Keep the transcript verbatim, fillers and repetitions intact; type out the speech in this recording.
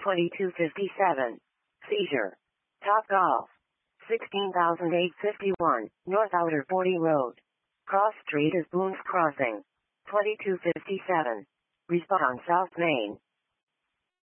twenty-two fifty-seven. Seizure. Top Golf. sixteen thousand eight hundred fifty-one, North Outer forty Road. Cross Street is Boone's Crossing. twenty-two fifty-seven. Respawn South Main.